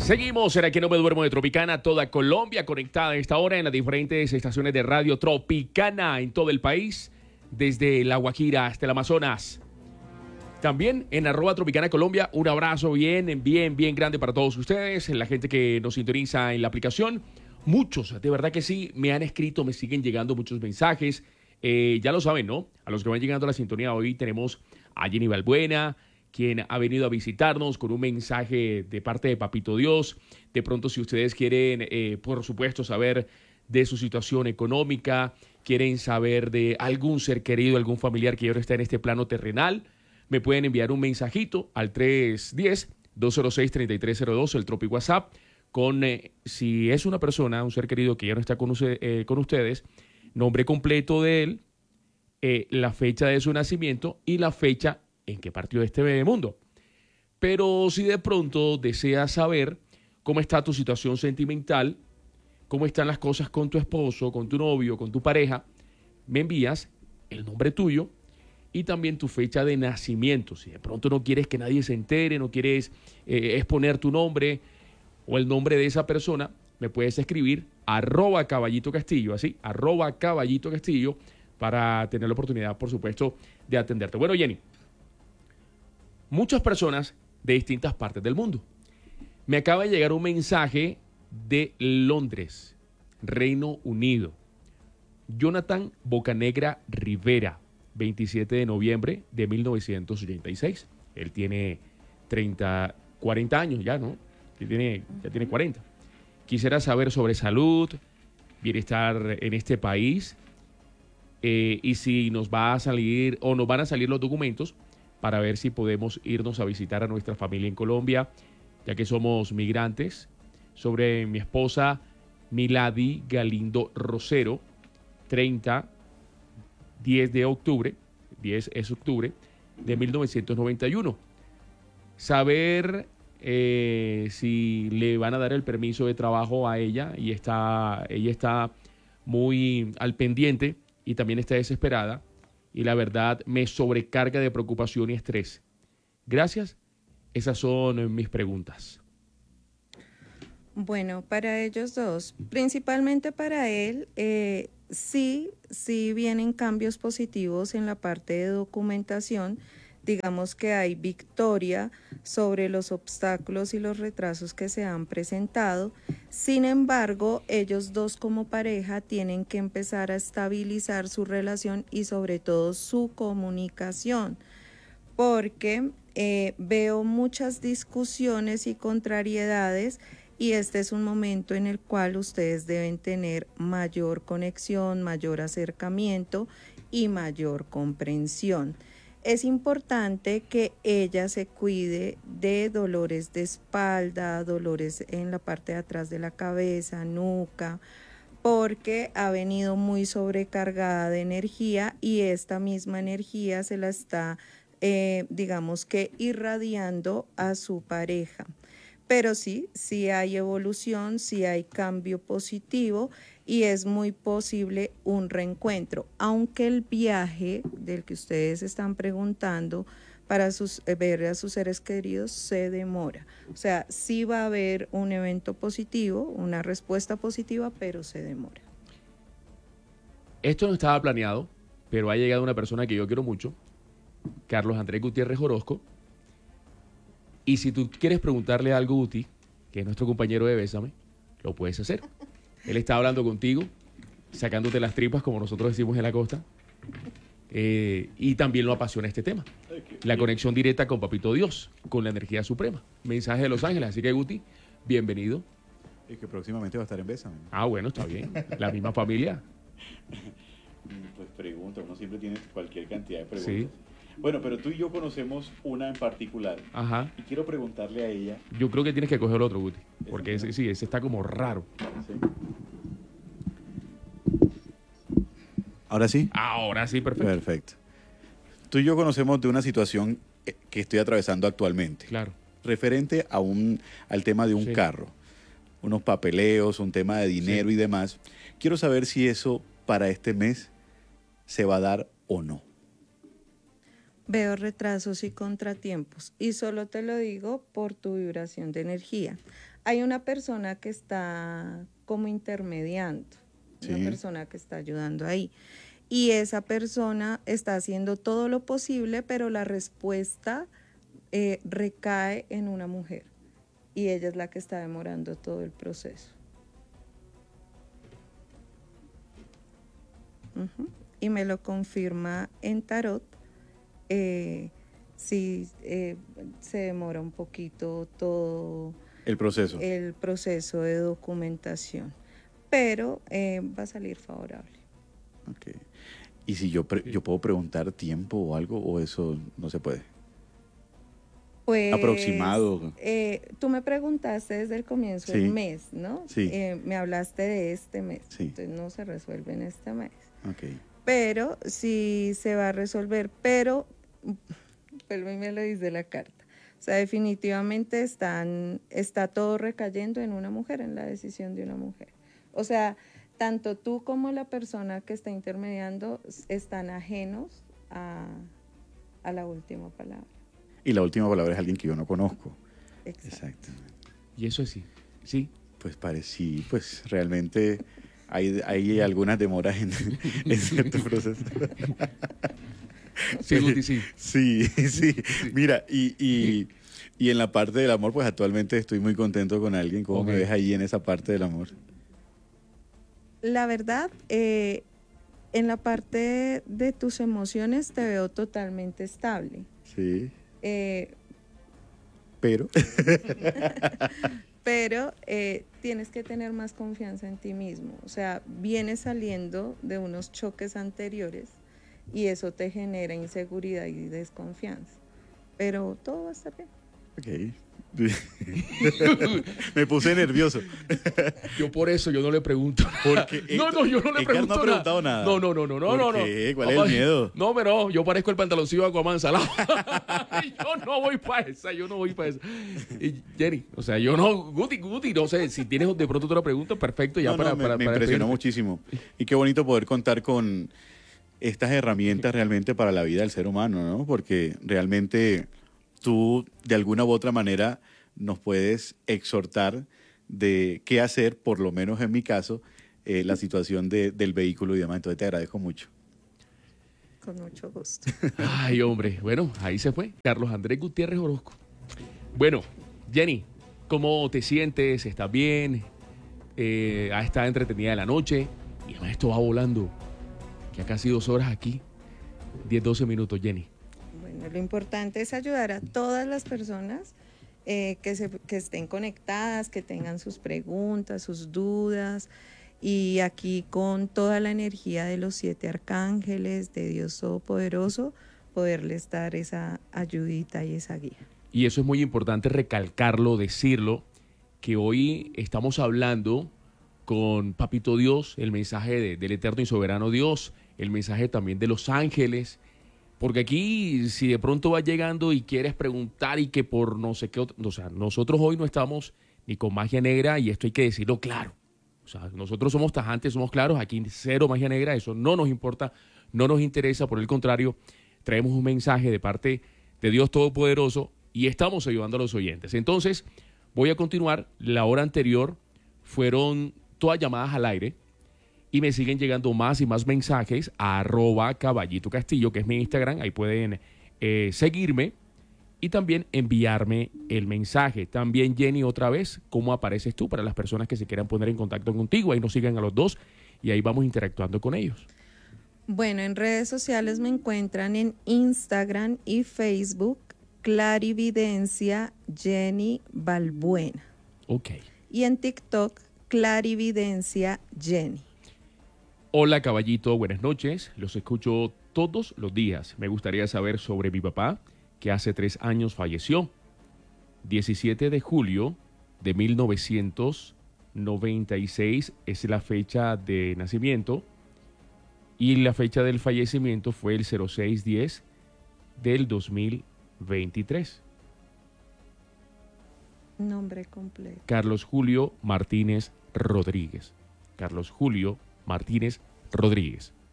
Seguimos en Aquí No Me Duermo de Tropicana, toda Colombia conectada a esta hora en las diferentes estaciones de radio Tropicana en todo el país, desde La Guajira hasta el Amazonas. También en @Tropicana Colombia, un abrazo bien grande para todos ustedes, la gente que nos sintoniza en la aplicación. Muchos, de verdad que sí, me han escrito, me siguen llegando muchos mensajes. Ya lo saben, ¿no? A los que van llegando a la sintonía hoy tenemos a Jenny Balbuena, quien ha venido a visitarnos con un mensaje de parte de Papito Dios. De pronto, si ustedes quieren, por supuesto, saber de su situación económica, quieren saber de algún ser querido, algún familiar que ahora está en este plano terrenal, me pueden enviar un mensajito al 310-206-3302, el Tropi WhatsApp, con si es una persona, un ser querido que ya no está con ustedes, nombre completo de él, la fecha de su nacimiento y la fecha en que partió de este mundo. Pero si de pronto deseas saber cómo está tu situación sentimental, cómo están las cosas con tu esposo, con tu novio, con tu pareja, me envías el nombre tuyo y también tu fecha de nacimiento. Si de pronto no quieres que nadie se entere, no quieres exponer tu nombre o el nombre de esa persona, me puedes escribir @Caballito Castillo, así, @Caballito Castillo, para tener la oportunidad, por supuesto, de atenderte. Bueno, Jenny, muchas personas de distintas partes del mundo. Me acaba de llegar un mensaje de Londres, Reino Unido. Jonathan Bocanegra Rivera, 27 de noviembre de 1986. Él tiene 40 años ya, ¿no? Ya tiene 40. Quisiera saber sobre salud, bienestar en este país, y si nos va a salir o nos van a salir los documentos para ver si podemos irnos a visitar a nuestra familia en Colombia, ya que somos migrantes. Sobre mi esposa Milady Galindo Rosero, 10 de octubre, 10 es octubre de 1991. Saber si le van a dar el permiso de trabajo a ella, y ella está muy al pendiente y también está desesperada, y la verdad me sobrecarga de preocupación y estrés. Gracias, esas son mis preguntas. Bueno, para ellos dos, principalmente para él, sí vienen cambios positivos en la parte de documentación. Digamos que hay victoria sobre los obstáculos y los retrasos que se han presentado. Sin embargo, ellos dos como pareja tienen que empezar a estabilizar su relación y sobre todo su comunicación, porque veo muchas discusiones y contrariedades, y este es un momento en el cual ustedes deben tener mayor conexión, mayor acercamiento y mayor comprensión. Es importante que ella se cuide de dolores de espalda, dolores en la parte de atrás de la cabeza, nuca, porque ha venido muy sobrecargada de energía y esta misma energía se la está, digamos que, irradiando a su pareja. Pero sí hay evolución, sí hay cambio positivo y es muy posible un reencuentro, aunque el viaje del que ustedes están preguntando para ver a sus seres queridos se demora. O sea, sí va a haber un evento positivo, una respuesta positiva, pero se demora. Esto no estaba planeado, pero ha llegado una persona que yo quiero mucho, Carlos Andrés Gutiérrez Orozco. Y si tú quieres preguntarle algo, Guti, que es nuestro compañero de Bésame, lo puedes hacer. Él está hablando contigo, sacándote las tripas, como nosotros decimos en la costa. Y también lo apasiona este tema. La conexión directa con Papito Dios, con la energía suprema. Mensaje de Los Ángeles. Así que, Guti, bienvenido. Y que próximamente va a estar en Bésame. Ah, bueno, está bien. La misma familia. Pues pregunta, uno siempre tiene cualquier cantidad de preguntas. Sí. Bueno, pero tú y yo conocemos una en particular. Ajá. Y quiero preguntarle a ella. Yo creo que tienes que coger otro, Guti. Porque ese está como raro. Sí. ¿Ahora sí? Ahora sí, perfecto. Perfecto. Tú y yo conocemos de una situación que estoy atravesando actualmente. Claro. Referente al tema de un carro. Unos papeleos, un tema de dinero y demás. Quiero saber si eso para este mes se va a dar o no. Veo retrasos y contratiempos y solo te lo digo por tu vibración de energía. hay una persona que está como intermediando, una Sí. persona que está ayudando ahí. Y esa persona está haciendo todo lo posible, pero la respuesta recae en una mujer. Y ella es la que está demorando todo el proceso. Ujú. Y me lo confirma en tarot. Sí, se demora un poquito todo El proceso. el proceso de documentación, pero va a salir favorable. Ok. Y si yo puedo preguntar tiempo o algo, o eso no se puede. Pues, Aproximado. Tú me preguntaste desde el comienzo Sí. del mes, ¿no? Sí. Me hablaste de este mes, Sí. entonces no se resuelve en este mes. Ok. Pero sí se va a resolver, pero me lo dice la carta. O sea, definitivamente está todo recayendo en una mujer, en la decisión de una mujer. O sea, tanto tú como la persona que está intermediando están ajenos a la última palabra. Y la última palabra es alguien que yo no conozco. Exacto. Exactamente. Y eso es sí. Sí. Pues pues realmente hay algunas demoras en cierto proceso. Sí, Guti, sí. Sí, sí. Mira, y en la parte del amor, pues actualmente estoy muy contento con alguien. ¿Cómo Ok. me ves ahí en esa parte del amor? La verdad, en la parte de tus emociones te veo totalmente estable. Sí, Eh, pero... pero tienes que tener más confianza en ti mismo. O sea, vienes saliendo de unos choques anteriores y eso te genera inseguridad y desconfianza. Pero todo va a estar bien. Ok. Me puse nervioso. Yo por eso yo no le pregunto. Porque No, yo no le Edgar pregunto no ha preguntado nada. No. ¿Por qué? ¿Cuál es el miedo? No, pero yo parezco el pantaloncillo Aquaman salado. Yo no voy para esa. Y Jenny, o sea, yo no, Guti, no sé, si tienes de pronto otra pregunta, perfecto, ya No, para me impresionó despedirte. muchísimo. Y qué bonito poder contar con estas herramientas realmente para la vida del ser humano, ¿no? Porque realmente tú, de alguna u otra manera, nos puedes exhortar de qué hacer, por lo menos en mi caso, la situación del vehículo y demás. Entonces te agradezco mucho. Con mucho gusto. Ay, hombre, bueno, ahí se fue. Carlos Andrés Gutiérrez Orozco. Bueno, Jenny, ¿cómo te sientes? ¿Estás bien? ¿Has estado entretenida la noche? Y además esto va volando. Ya casi 2 horas aquí. 10, 12 minutos, Jenny. Bueno, lo importante es ayudar a todas las personas que estén conectadas, que tengan sus preguntas, sus dudas. Y aquí con toda la energía de los 7 arcángeles, de Dios Todopoderoso, poderles dar esa ayudita y esa guía. Y eso es muy importante recalcarlo, decirlo, que hoy estamos hablando con Papito Dios, el mensaje del eterno y soberano Dios, el mensaje también de los ángeles, porque aquí si de pronto vas llegando y quieres preguntar y que por no sé qué, o sea, nosotros hoy no estamos ni con magia negra y esto hay que decirlo claro. O sea, nosotros somos tajantes, somos claros, aquí cero magia negra, eso no nos importa, no nos interesa, por el contrario, traemos un mensaje de parte de Dios Todopoderoso y estamos ayudando a los oyentes. Entonces, voy a continuar. La hora anterior fueron todas llamadas al aire y me siguen llegando más y más mensajes a @Caballito Castillo, que es mi Instagram. Ahí pueden seguirme y también enviarme el mensaje. También, Jenny, otra vez, ¿cómo apareces tú para las personas que se quieran poner en contacto contigo? Ahí nos siguen a los dos y ahí vamos interactuando con ellos. Bueno, en redes sociales me encuentran en Instagram y Facebook, Clarividencia Jenny Balbuena. Ok. Y en TikTok, Clarividencia Jenny. Hola, Caballito, buenas noches. Los escucho todos los días. Me gustaría saber sobre mi papá, que hace 3 años falleció. 17 de julio de 1996 es la fecha de nacimiento y la fecha del fallecimiento fue el 06/10 del 2023. Nombre completo. Carlos Julio Martínez Rodríguez. Carlos Julio Martínez Rodríguez.